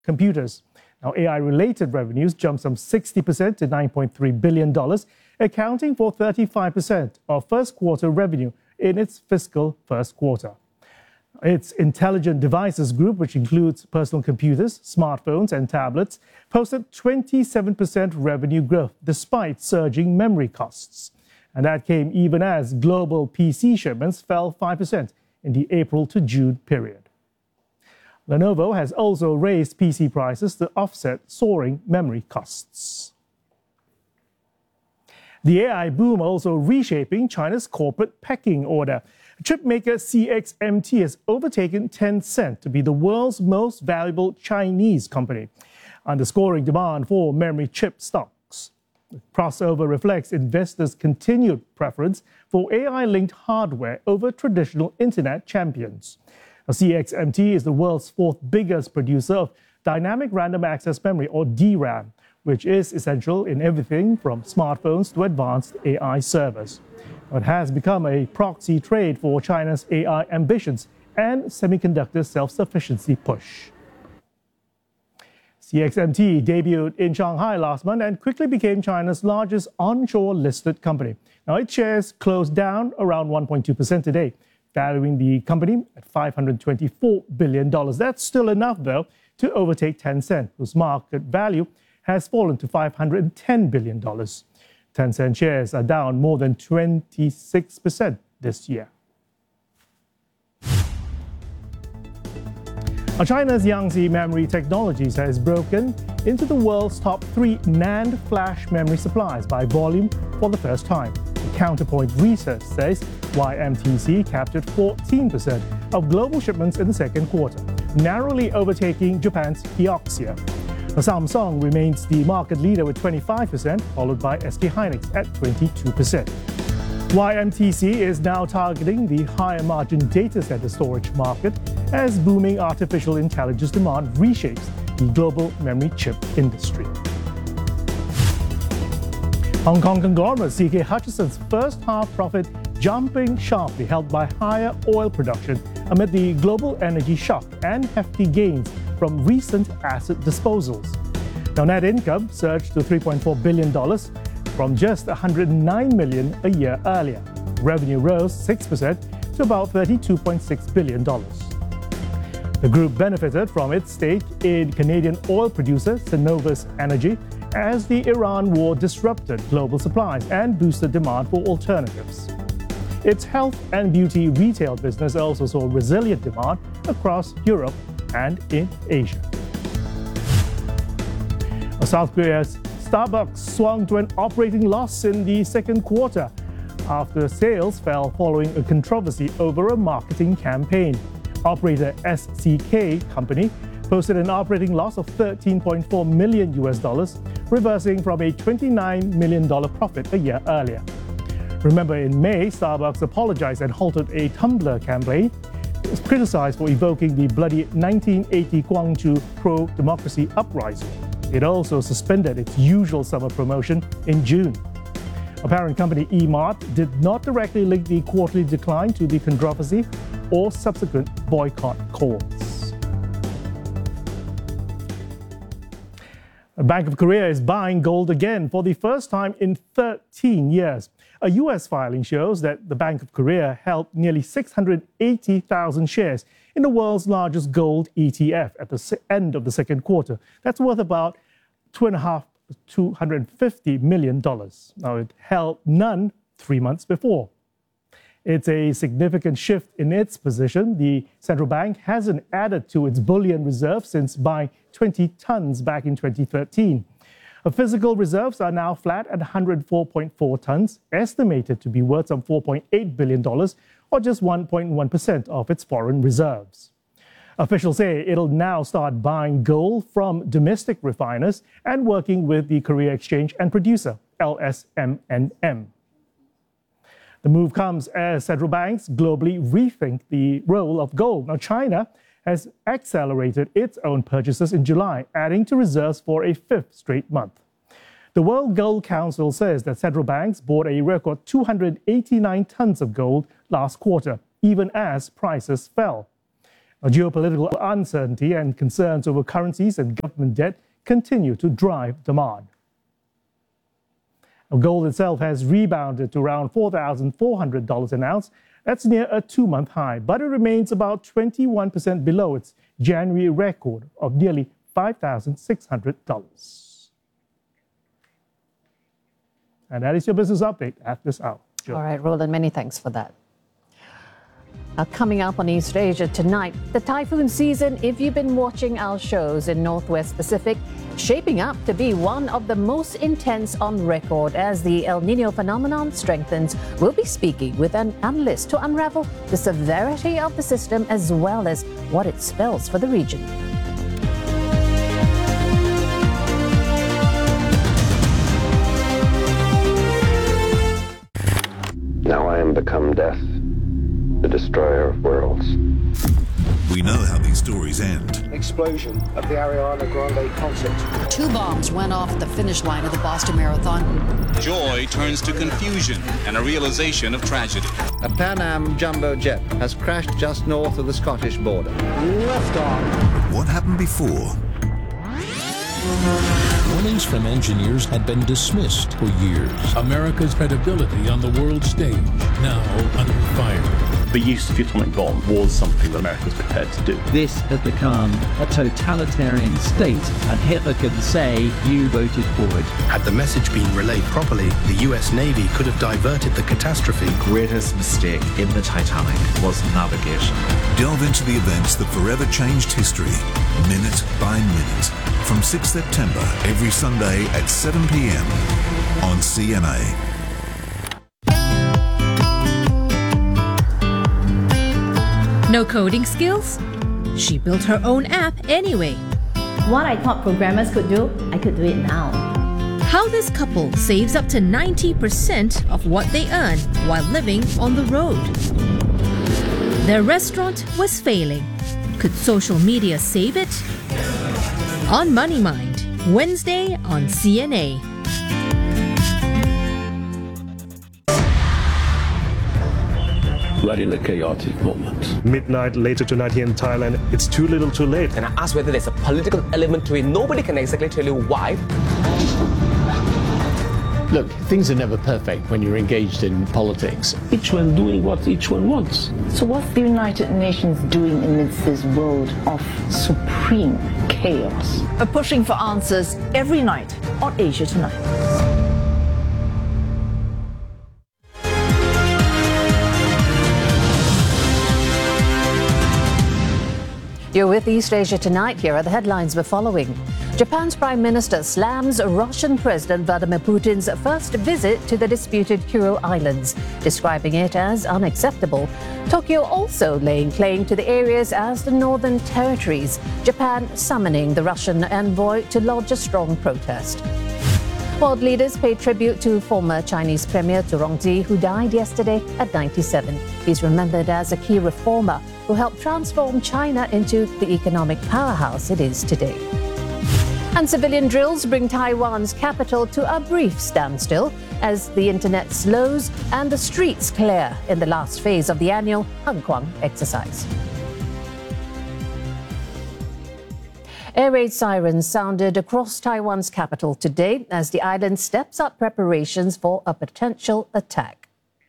computers. Now, AI-related revenues jumped some 60% to $9.3 billion, accounting for 35% of first quarter revenue in its fiscal first quarter. Its Intelligent Devices Group, which includes personal computers, smartphones, and tablets, posted 27% revenue growth despite surging memory costs. And that came even as global PC shipments fell 5% in the April to June period. Lenovo has also raised PC prices to offset soaring memory costs. The AI boom also reshaping China's corporate pecking order. Chipmaker CXMT has overtaken Tencent to be the world's most valuable Chinese company, underscoring demand for memory chip stocks. The crossover reflects investors' continued preference for AI-linked hardware over traditional internet champions. Now, CXMT is the world's fourth biggest producer of dynamic random access memory, or DRAM, which is essential in everything from smartphones to advanced AI servers. It has become a proxy trade for China's AI ambitions and semiconductor self-sufficiency push. CXMT debuted in Shanghai last month and quickly became China's largest onshore listed company. Now, its shares closed down around 1.2% today, valuing the company at $524 billion. That's still enough, though, to overtake Tencent, whose market value has fallen to $510 billion. Tencent shares are down more than 26% this year. Now, China's Yangtze Memory Technologies has broken into the world's top 3 NAND flash memory suppliers by volume for the first time. Counterpoint Research says YMTC captured 14% of global shipments in the second quarter, narrowly overtaking Japan's Kioxia. Samsung remains the market leader with 25%, followed by SK Hynix at 22%. YMTC is now targeting the higher margin data center storage market as booming artificial intelligence demand reshapes the global memory chip industry. Hong Kong conglomerate CK Hutchison's first half profit jumping sharply, helped by higher oil production amid the global energy shock and hefty gains from recent asset disposals. Now, net income surged to $3.4 billion from just $109 million a year earlier. Revenue rose 6% to about $32.6 billion. The group benefited from its stake in Canadian oil producer Cenovus Energy as the Iran war disrupted global supplies and boosted demand for alternatives. Its health and beauty retail business also saw resilient demand across Europe and in Asia. South Korea's Starbucks swung to an operating loss in the second quarter after sales fell following a controversy over a marketing campaign. Operator SCK Company posted an operating loss of $13.4 million, reversing from a $29 million profit a year earlier. Remember, in May, Starbucks apologized and halted a Tumblr campaign. It was criticized for evoking the bloody 1980 Gwangju pro-democracy uprising. It also suspended its usual summer promotion in June. A parent company, E-Mart, did not directly link the quarterly decline to the controversy or subsequent boycott calls. The Bank of Korea is buying gold again for the first time in 13 years. A U.S. filing shows that the Bank of Korea held nearly 680,000 shares in the world's largest gold ETF at the end of the second quarter. That's worth about $250 million. Now, it held none 3 months before. It's a significant shift in its position. The central bank hasn't added to its bullion reserve since buying 20 tons back in 2013. Physical reserves are now flat at 104.4 tons, estimated to be worth some $4.8 billion, or just 1.1% of its foreign reserves. Officials say it'll now start buying gold from domestic refiners and working with the Korea Exchange and Producer, LSMNM. The move comes as central banks globally rethink the role of gold. Now, China has accelerated its own purchases in July, adding to reserves for a fifth straight month. The World Gold Council says that central banks bought a record 289 tons of gold last quarter, even as prices fell. Geopolitical uncertainty and concerns over currencies and government debt continue to drive demand. Gold itself has rebounded to around $4,400 an ounce. That's near a two-month high, but it remains about 21% below its January record of nearly $5,600. And that is your business update at this hour. Jill. All right, Roland, many thanks for that. Coming up on East Asia tonight, the typhoon season, if you've been watching our shows in Northwest Pacific, shaping up to be one of the most intense on record as the El Nino phenomenon strengthens. We'll be speaking with an analyst to unravel the severity of the system as well as what it spells for the region. Now I am become death, the destroyer of worlds. We know how these stories end. Explosion of the Ariana Grande concert. 2 bombs went off at the finish line of the Boston Marathon. Joy turns to confusion and a realization of tragedy. A Pan Am jumbo jet has crashed just north of the Scottish border. Liftoff. What happened before? Warnings from engineers had been dismissed for years. America's credibility on the world stage now under fire. The use of the atomic bomb was something that America was prepared to do. This has become a totalitarian state, and Hitler could say, you voted for it. Had the message been relayed properly, the US Navy could have diverted the catastrophe. The greatest mistake in the Titanic was navigation. Delve into the events that forever changed history, minute by minute. From 6 September, every Sunday at 7 p.m. on CMA. No coding skills? She built her own app anyway. What I thought programmers could do, I could do it now. How this couple saves up to 90% of what they earn while living on the road. Their restaurant was failing. Could social media save it? On Money Mind, Wednesday on CNA. We're in a chaotic moment. Midnight later tonight here in Thailand, it's too little too late. And I asked whether there's a political element to it. Nobody can exactly tell you why. Look, things are never perfect when you're engaged in politics. Each one doing what each one wants. So what's the United Nations doing amidst this world of supreme chaos? We're pushing for answers every night on Asia Tonight. You're with East Asia Tonight. Here are the headlines we're following. Japan's Prime Minister slams Russian President Vladimir Putin's first visit to the disputed Kuril Islands, describing it as unacceptable. Tokyo also laying claim to the areas as the Northern Territories, Japan summoning the Russian envoy to lodge a strong protest. World leaders paid tribute to former Chinese Premier Zhu Rongji, who died yesterday at 97. He's remembered as a key reformer who helped transform China into the economic powerhouse it is today. And civilian drills bring Taiwan's capital to a brief standstill as the internet slows and the streets clear in the last phase of the annual Hang Kuang exercise. Air raid sirens sounded across Taiwan's capital today as the island steps up preparations for a potential attack.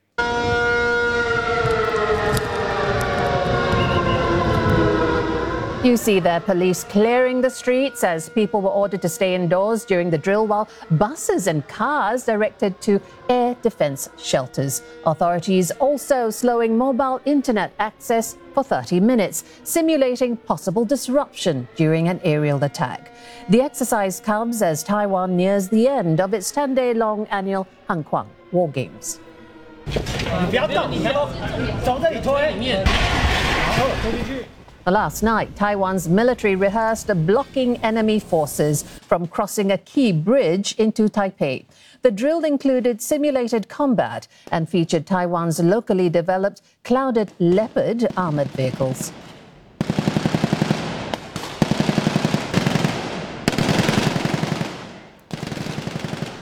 You see there police clearing the streets as people were ordered to stay indoors during the drill, while buses and cars directed to air defense shelters. Authorities also slowing mobile internet access for 30 minutes, simulating possible disruption during an aerial attack. The exercise comes as Taiwan nears the end of its 10-day-long annual Hang Kuang War Games. Last night, Taiwan's military rehearsed blocking enemy forces from crossing a key bridge into Taipei. The drill included simulated combat and featured Taiwan's locally developed Clouded Leopard armored vehicles.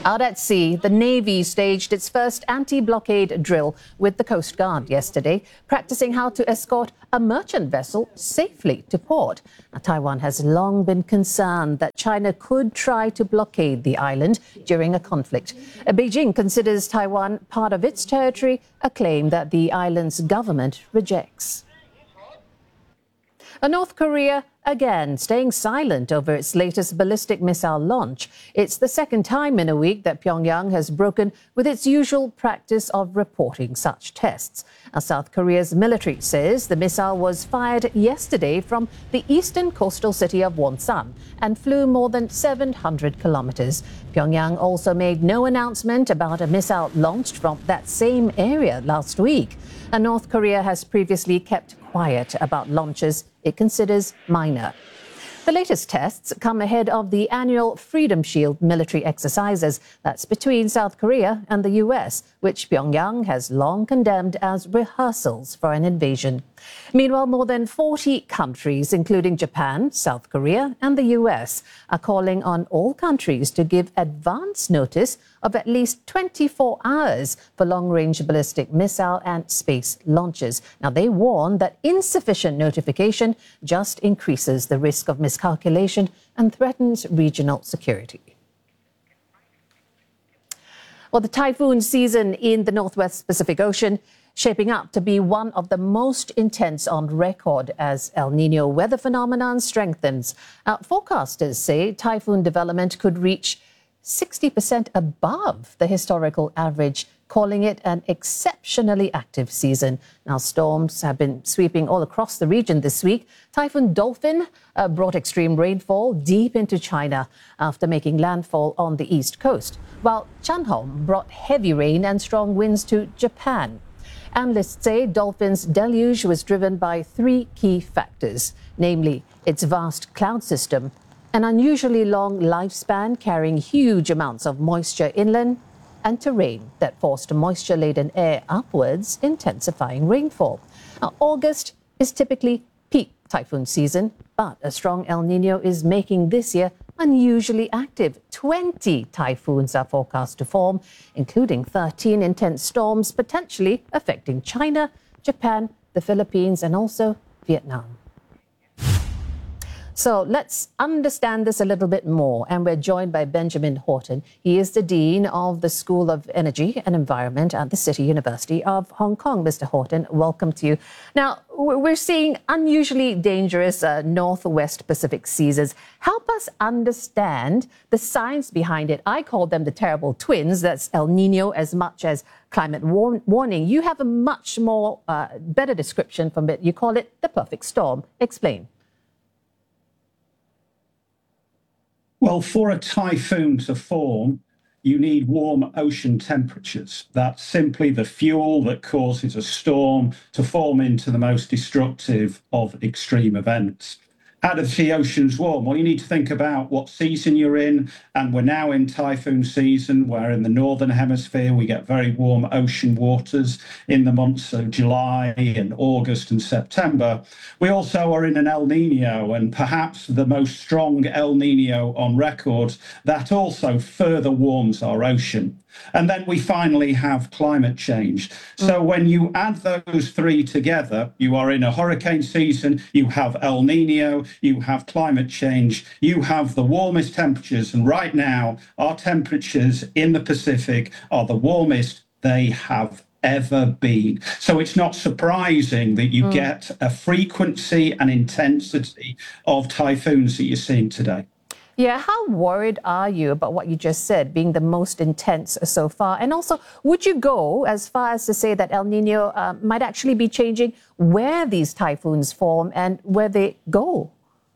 Out at sea, the Navy staged its first anti-blockade drill with the Coast Guard yesterday, practicing how to escort a merchant vessel safely to port. Now, Taiwan has long been concerned that China could try to blockade the island during a conflict. Beijing considers Taiwan part of its territory, a claim that the island's government rejects. North Korea again staying silent over its latest ballistic missile launch. It's the second time in a week that Pyongyang has broken with its usual practice of reporting such tests. Now, South Korea's military says the missile was fired yesterday from the eastern coastal city of Wonsan and flew more than 700 kilometers. Pyongyang also made no announcement about a missile launched from that same area last week. And North Korea has previously kept quiet about launches it considers minor. The latest tests come ahead of the annual Freedom Shield military exercises. That's between South Korea and the US, which Pyongyang has long condemned as rehearsals for an invasion. Meanwhile, more than 40 countries, including Japan, South Korea and the US, are calling on all countries to give advance notice of at least 24 hours for long-range ballistic missile and space launches. Now, they warn that insufficient notification just increases the risk of miscalculation and threatens regional security. Well, the typhoon season in the Northwest Pacific Ocean shaping up to be one of the most intense on record as El Nino weather phenomenon strengthens. Forecasters say typhoon development could reach 60% above the historical average, calling it an exceptionally active season. Now, storms have been sweeping all across the region this week. Typhoon Dolphin brought extreme rainfall deep into China after making landfall on the east coast, while Chanhong brought heavy rain and strong winds to Japan. Analysts say Dolphin's deluge was driven by three key factors, namely its vast cloud system, an unusually long lifespan carrying huge amounts of moisture inland, and terrain that forced moisture-laden air upwards, intensifying rainfall. Now, August is typically peak typhoon season, but a strong El Nino is making this year unusually active. 20 typhoons are forecast to form, including 13 intense storms potentially affecting China, Japan, the Philippines, and also Vietnam. So let's understand this a little bit more. And we're joined by Benjamin Horton. He is the Dean of the School of Energy and Environment at the City University of Hong Kong. Mr. Horton, welcome to you. Now, we're seeing unusually dangerous Northwest Pacific seasons. Help us understand the science behind it. I call them the terrible twins. That's El Nino as much as climate warning. You have a much more better description from it. You call it the perfect storm. Explain. Well, for a typhoon to form, you need warm ocean temperatures. That's simply the fuel that causes a storm to form into the most destructive of extreme events. How do the oceans warm? Well, you need to think about what season you're in, and we're now in typhoon season, where in the northern hemisphere we get very warm ocean waters in the months of July and August and September. We also are in an El Nino, and perhaps the most strong El Nino on record, that also further warms our ocean. And then we finally have climate change. So when you add those three together, you are in a hurricane season, you have El Nino, you have climate change, you have the warmest temperatures. And right now, our temperatures in the Pacific are the warmest they have ever been. So it's not surprising that you get a frequency and intensity of typhoons that you're seeing today. Yeah, how worried are you about what you just said, being the most intense so far? And also, would you go as far as to say that El Nino might actually be changing where these typhoons form and where they go?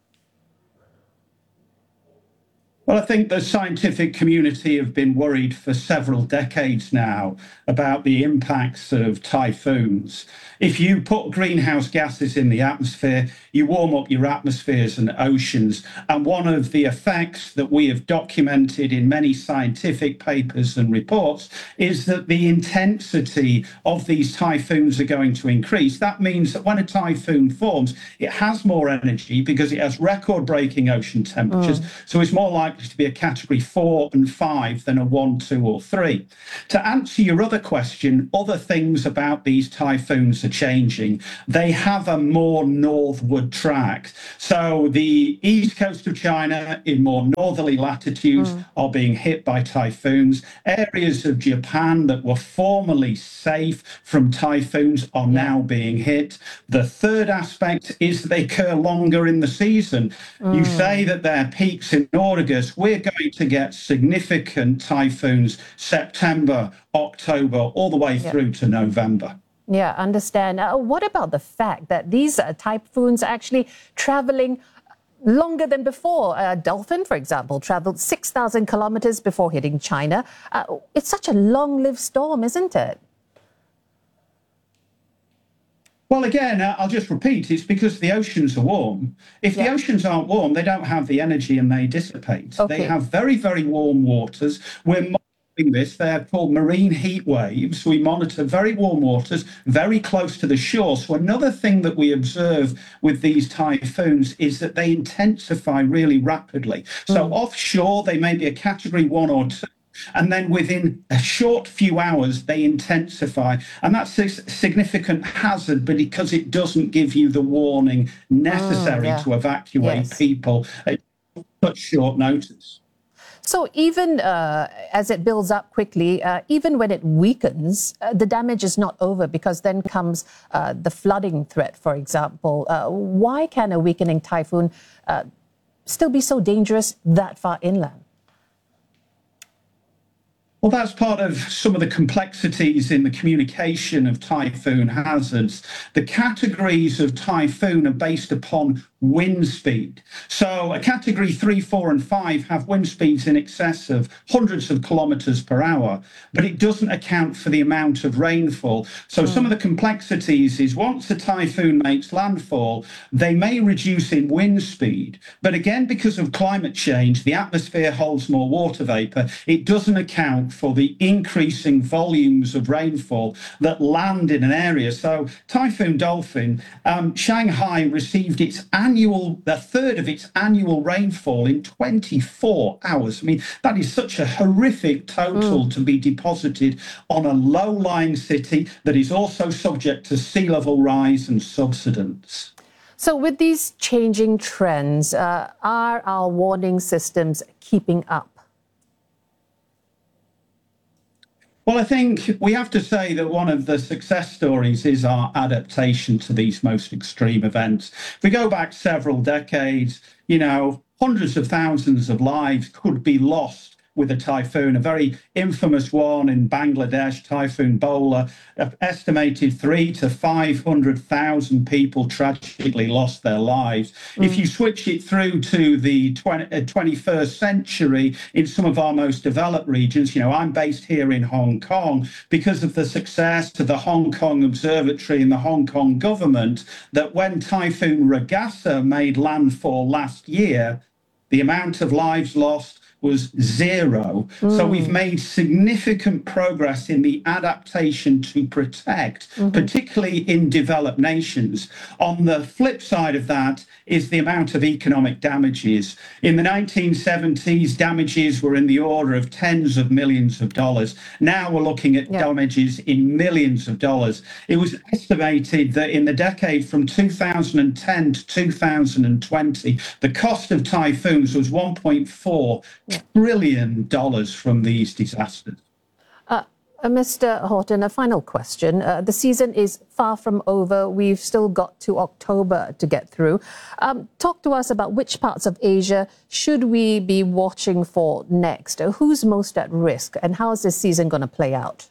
Well, I think the scientific community have been worried for several decades now about the impacts of typhoons. If you put greenhouse gases in the atmosphere, you warm up your atmospheres and oceans. And one of the effects that we have documented in many scientific papers and reports is that the intensity of these typhoons are going to increase. That means that when a typhoon forms, it has more energy because it has record-breaking ocean temperatures. So it's more likely likely to be a category 4 and 5 than a 1, 2 or 3. To answer your other question, other things about these typhoons are changing. They have a more northward track. So the east coast of China in more northerly latitudes are being hit by typhoons. Areas of Japan that were formerly safe from typhoons are now being hit. The third aspect is they occur longer in the season. You say that there are peaks in August. We're going to get significant typhoons September, October, all the way through to November. Yeah, understand. What about the fact that these typhoons are actually traveling longer than before? Dolphin, for example, traveled 6,000 kilometers before hitting China. It's such a long-lived storm, isn't it? Well, again, I'll just repeat, it's because the oceans are warm. If the oceans aren't warm, they don't have the energy and they dissipate. They have very, very warm waters. We're monitoring this. They're called marine heat waves. We monitor very warm waters very close to the shore. So another thing that we observe with these typhoons is that they intensify really rapidly. So offshore, they may be a category 1 or 2. And then within a short few hours, they intensify. And that's a significant hazard, but because it doesn't give you the warning necessary to evacuate people at such short notice. So even as it builds up quickly, even when it weakens, the damage is not over because then comes the flooding threat, for example. Why can a weakening typhoon still be so dangerous that far inland? Well, that's part of some of the complexities in the communication of typhoon hazards. The categories of typhoon are based upon wind speed. So a category 3, 4 and 5 have wind speeds in excess of hundreds of kilometers per hour, but it doesn't account for the amount of rainfall. So some of the complexities is once a typhoon makes landfall, they may reduce in wind speed. But again, because of climate change, the atmosphere holds more water vapor. It doesn't account for the increasing volumes of rainfall that land in an area. So Typhoon Dolphin, Shanghai received a third of its annual rainfall in 24 hours. I mean, that is such a horrific total to be deposited on a low-lying city that is also subject to sea level rise and subsidence. So with these changing trends, are our warning systems keeping up? Well, I think we have to say that one of the success stories is our adaptation to these most extreme events. If we go back several decades, hundreds of thousands of lives could be lost with a typhoon. A very infamous one in Bangladesh, Typhoon Bowler, estimated 300,000 to 500,000 people tragically lost their lives. If you switch it through to the 21st century in some of our most developed regions, I'm based here in Hong Kong, because of the success of the Hong Kong Observatory and the Hong Kong government, that when Typhoon Ragasa made landfall last year, the amount of lives lost was 0. So we've made significant progress in the adaptation to protect, particularly in developed nations. On the flip side of that is the amount of economic damages. In the 1970s, damages were in the order of tens of millions of dollars. Now we're looking at damages in millions of dollars. It was estimated that in the decade from 2010 to 2020, the cost of typhoons was $1.4 trillion from these disasters. Mr. Horton, a final question. The season is far from over. We've still got to October to get through. Talk to us about which parts of Asia should we be watching for next? Who's most at risk, and how is this season going to play out?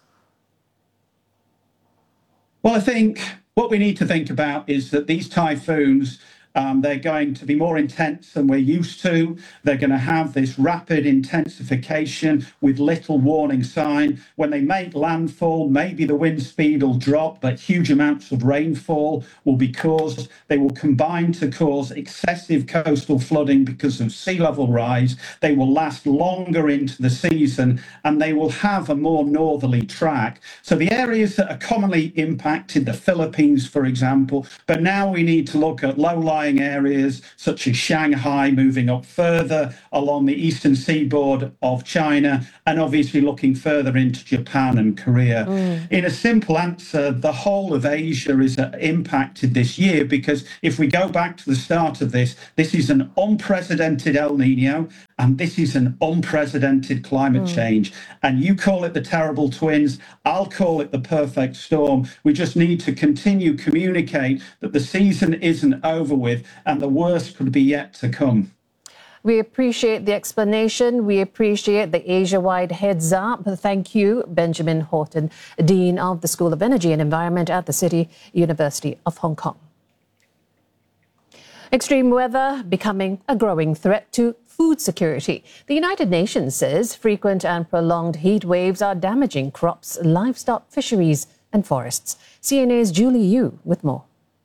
Well, I think what we need to think about is that these typhoons, they're going to be more intense than we're used to. They're going to have this rapid intensification with little warning sign. When they make landfall, maybe the wind speed will drop, but huge amounts of rainfall will be caused. They will combine to cause excessive coastal flooding because of sea level rise. They will last longer into the season, and they will have a more northerly track. So the areas that are commonly impacted, the Philippines, for example, but now we need to look at low-lying outlying areas such as Shanghai, moving up further along the eastern seaboard of China, and obviously looking further into Japan and Korea. In a simple answer, the whole of Asia is impacted this year because if we go back to the start of this is an unprecedented El Nino, and this is an unprecedented climate change. And you call it the terrible twins, I'll call it the perfect storm. We just need to continue communicate that the season isn't over with and the worst could be yet to come. We appreciate the explanation. We appreciate the Asia-wide heads up. Thank you, Benjamin Horton, Dean of the School of Energy and Environment at the City University of Hong Kong. Extreme weather becoming a growing threat to food security. The United Nations says frequent and prolonged heat waves are damaging crops, livestock, fisheries and forests. CNA's Julie Yu with more.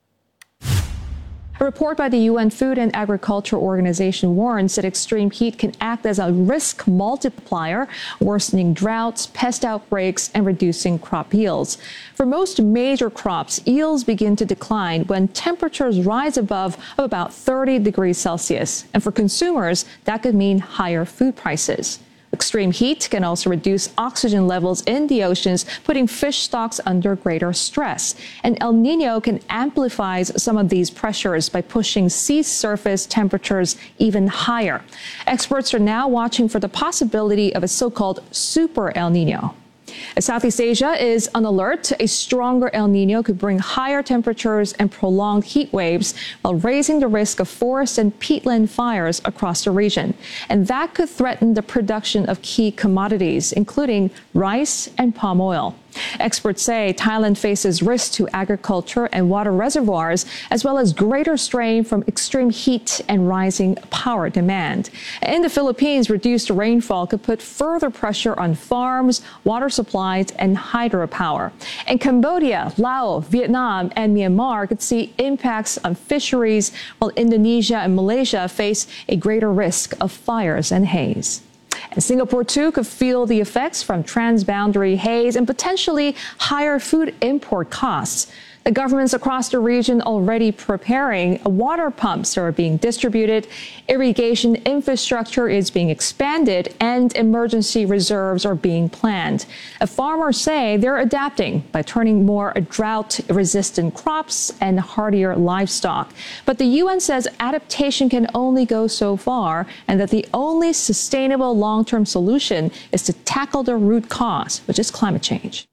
A report by the UN Food and Agriculture Organization warns that extreme heat can act as a risk multiplier, worsening droughts, pest outbreaks, and reducing crop yields. For most major crops, yields begin to decline when temperatures rise above about 30 degrees Celsius. And for consumers, that could mean higher food prices. Extreme heat can also reduce oxygen levels in the oceans, putting fish stocks under greater stress. And El Nino can amplify some of these pressures by pushing sea surface temperatures even higher. Experts are now watching for the possibility of a so-called super El Nino. Southeast Asia is on alert. A stronger El Nino could bring higher temperatures and prolonged heat waves while raising the risk of forest and peatland fires across the region. And that could threaten the production of key commodities, including rice and palm oil. Experts say Thailand faces risks to agriculture and water reservoirs, as well as greater strain from extreme heat and rising power demand. In the Philippines, reduced rainfall could put further pressure on farms, water supplies, and hydropower. In Cambodia, Laos, Vietnam, and Myanmar could see impacts on fisheries, while Indonesia and Malaysia face a greater risk of fires and haze. And Singapore, too, could feel the effects from transboundary haze and potentially higher food import costs. The governments across the region already preparing. Water pumps are being distributed, irrigation infrastructure is being expanded, and emergency reserves are being planned. Farmers say they're adapting by turning more drought-resistant crops and hardier livestock. But the UN says adaptation can only go so far, and that the only sustainable long-term solution is to tackle the root cause, which is climate change.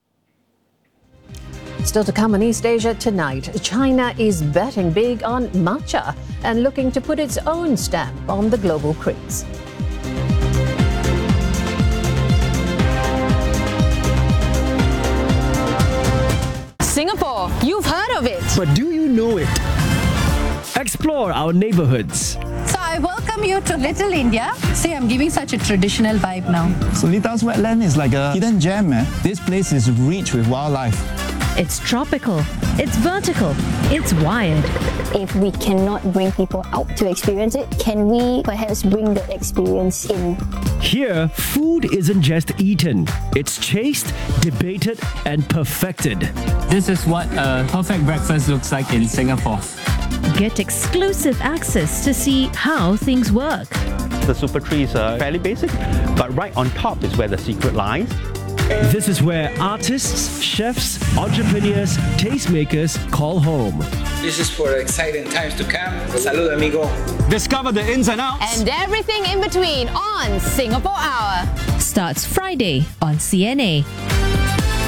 Still to come in East Asia tonight, China is betting big on matcha and looking to put its own stamp on the global craze. Singapore, you've heard of it. But do you know it? Explore our neighborhoods. So I welcome you to Little India. See, I'm giving such a traditional vibe now. Solitas wetland is like a hidden gem, man. This place is rich with wildlife. It's tropical, it's vertical, it's wired. If we cannot bring people out to experience it, can we perhaps bring the experience in? Here, food isn't just eaten. It's chased, debated, and perfected. This is what a perfect breakfast looks like in Singapore. Get exclusive access to see how things work. The super trees are fairly basic, but right on top is where the secret lies. This is where artists, chefs, entrepreneurs, tastemakers call home. This is for exciting times to come. Salud, amigo. Discover the ins and outs. And everything in between on Singapore Hour. Starts Friday on CNA.